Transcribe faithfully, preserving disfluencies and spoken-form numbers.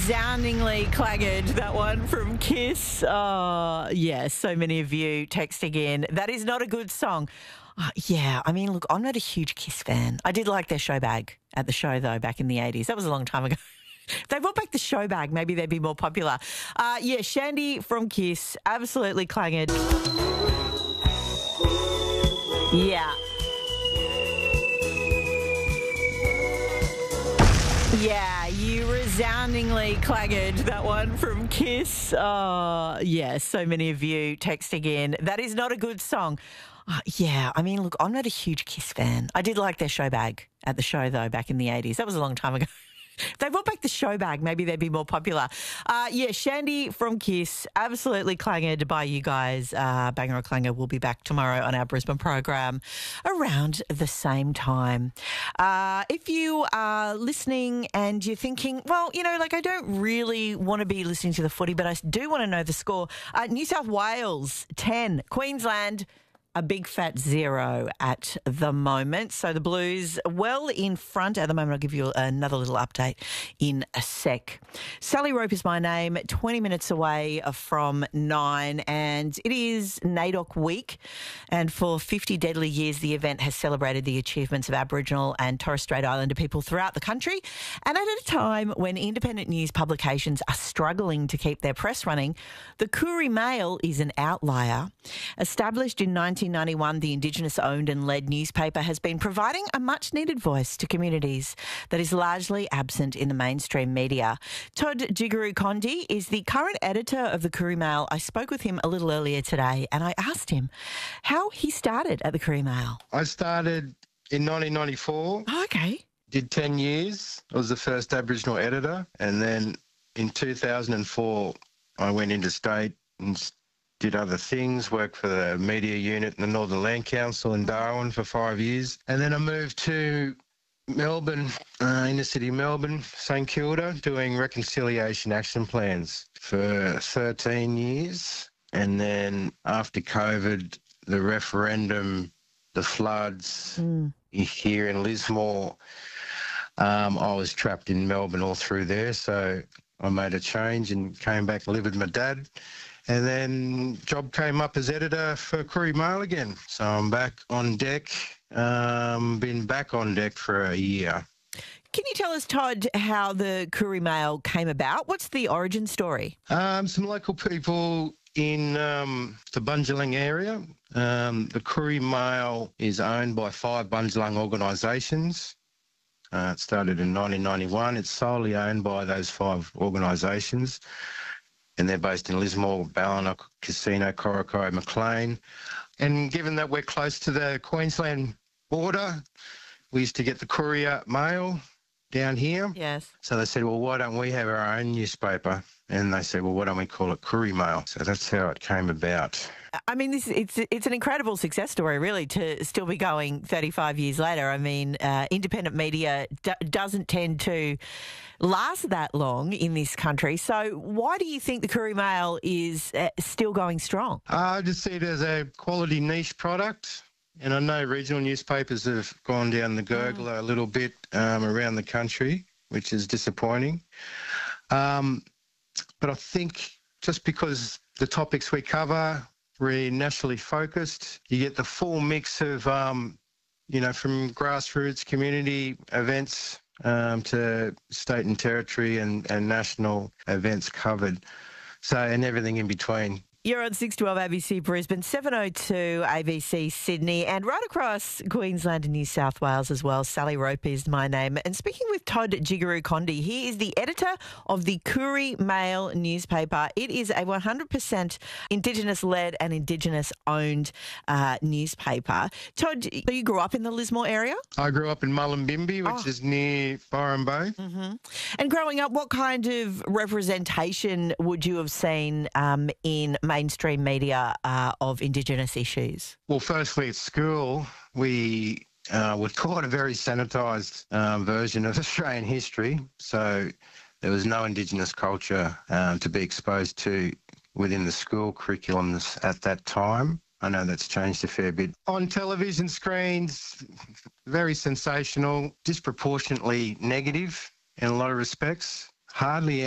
resoundingly clanged, that one from Kiss. Oh, yeah, so many of you texting in. That is not a good song. Uh, yeah, I mean, look, I'm not a huge Kiss fan. I did like their show bag at the show, though, back in the eighties. That was a long time ago. If they brought back the show bag, maybe they'd be more popular. Uh, yeah, Shandy from Kiss, absolutely clanged. Yeah. Yeah, you resoundingly clanged, that one from Kiss. Oh, yeah, so many of you texting in. That is not a good song. Uh, yeah, I mean, look, I'm not a huge Kiss fan. I did like their show bag at the show, though, back in the eighties. That was a long time ago. If they brought back the show bag, maybe they'd be more popular. Uh, yeah, Shandy from Kiss, absolutely clanged by you guys. Uh, Banger or Clanger will be back tomorrow on our Brisbane program around the same time. Uh, if you are listening and you're thinking, well, you know, like I don't really want to be listening to the footy, but I do want to know the score. Uh, New South Wales, ten. Queensland, a big fat zero at the moment. So the Blues well in front at the moment. I'll give you another little update in a sec. Sally Rope is my name, twenty minutes away from nine, and it is NAIDOC week. And for fifty deadly years, the event has celebrated the achievements of Aboriginal and Torres Strait Islander people throughout the country. And at a time when independent news publications are struggling to keep their press running, the Koori Mail is an outlier. Established in nineteen ninety-one, the Indigenous-owned and led newspaper has been providing a much-needed voice to communities that is largely absent in the mainstream media. Todd Jigaru-Condi is the current editor of the Koori Mail. I spoke with him a little earlier today and I asked him how he started at the Koori Mail. I started in nineteen ninety-four. Oh, okay. Did ten years. I was the first Aboriginal editor. And then in two thousand four, I went interstate and did other things, worked for the media unit in the Northern Land Council in Darwin for five years. And then I moved to Melbourne, uh, inner city Melbourne, St Kilda, doing reconciliation action plans for thirteen years. And then after COVID, the referendum, the floods mm. here in Lismore, um, I was trapped in Melbourne all through there. So I made a change and came back and lived with my dad. And then job came up as editor for Koori Mail again. So I'm back on deck, um, been back on deck for a year. Can you tell us, Todd, how the Koori Mail came about? What's the origin story? Um, some local people in um, the Bundjalung area. Um, the Koori Mail is owned by five Bundjalung organisations. Uh, it started in nineteen ninety-one. It's solely owned by those five organisations. And they're based in Lismore, Ballina, Casino, Corrico, Maclean. And given that we're close to the Queensland border, we used to get the courier mail down here. Yes. So they said, well, why don't we have our own newspaper? And they said, well, why don't we call it Koori Mail? So that's how it came about. I mean, this it's it's an incredible success story, really, to still be going thirty-five years later. I mean, uh, independent media d- doesn't tend to last that long in this country. So why do you think the Koori Mail is uh, still going strong? I just see it as a quality niche product. And I know regional newspapers have gone down the gurgler mm. a little bit um, around the country, which is disappointing. Um, but I think just because the topics we cover, we're nationally focused, you get the full mix of, um, you know, from grassroots community events um, to state and territory and, and national events covered. So, and everything in between. You're on six twelve A B C Brisbane, seven oh two A B C Sydney, and right across Queensland and New South Wales as well. Sally Rope is my name. And speaking with Todd Jigaru-Condi, he is the editor of the Koori Mail newspaper. It is a one hundred percent Indigenous-led and Indigenous-owned uh, newspaper. Todd, you grew up in the Lismore area? I grew up in Mullumbimby, which oh. is near Byron Bay. Mm-hmm. And growing up, what kind of representation would you have seen um, in mainstream media uh, of Indigenous issues? Well, firstly, at school, we uh, were taught a very sanitised uh, version of Australian history. So there was no Indigenous culture um, to be exposed to within the school curriculums at that time. I know that's changed a fair bit. On television screens, very sensational, disproportionately negative in a lot of respects. Hardly